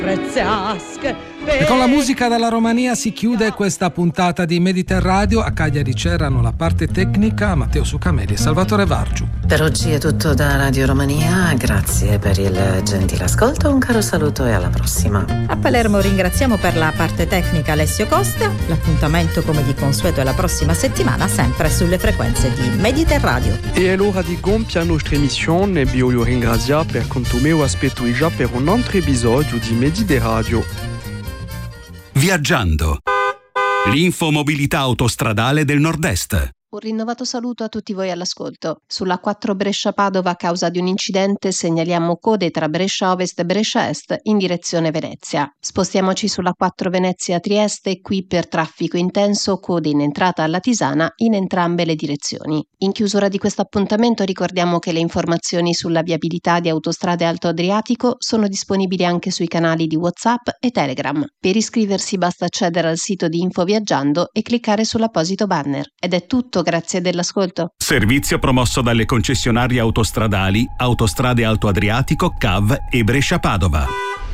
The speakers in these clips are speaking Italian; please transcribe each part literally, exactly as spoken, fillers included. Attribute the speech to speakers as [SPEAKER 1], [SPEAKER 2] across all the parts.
[SPEAKER 1] E con la musica dalla Romania si chiude questa puntata di Mediterradio. A Cagliari c'erano la parte tecnica Matteo Sucameli e Salvatore Vargiu.
[SPEAKER 2] Per oggi è tutto da Radio Romania, grazie per il gentile ascolto, un caro saluto e alla prossima.
[SPEAKER 3] A Palermo ringraziamo per la parte tecnica Alessio Costa. L'appuntamento come di consueto è la prossima settimana, sempre sulle frequenze di Mediterradio.
[SPEAKER 4] E allora di gonfi a nostra emissione, vi voglio ringraziare per conto mio, aspetto già per un altro episodio di Mediterradio.
[SPEAKER 5] Viaggiando. L'infomobilità autostradale del Nord-Est.
[SPEAKER 6] Un rinnovato saluto a tutti voi all'ascolto. Sulla quattro Brescia-Padova, a causa di un incidente, segnaliamo code tra Brescia Ovest e Brescia Est in direzione Venezia. Spostiamoci sulla quattro Venezia-Trieste, qui per traffico intenso, code in entrata alla Tisana in entrambe le direzioni. In chiusura di questo appuntamento ricordiamo che le informazioni sulla viabilità di Autostrade Alto Adriatico sono disponibili anche sui canali di WhatsApp e Telegram. Per iscriversi basta accedere al sito di Info Viaggiando e cliccare sull'apposito banner. Ed è tutto. Grazie dell'ascolto.
[SPEAKER 5] Servizio promosso dalle concessionarie autostradali Autostrade Alto Adriatico, C A V e Brescia Padova.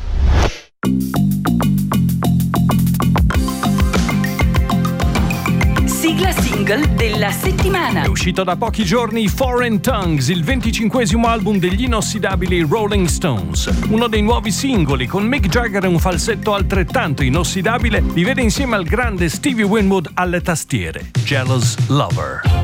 [SPEAKER 7] Sigla single della settimana.
[SPEAKER 8] È uscito da pochi giorni Foreign Tongues, il venticinquesimo album degli inossidabili Rolling Stones. Uno dei nuovi singoli, con Mick Jagger e un falsetto altrettanto inossidabile, li vede insieme al grande Stevie Winwood alle tastiere. Jealous Lover.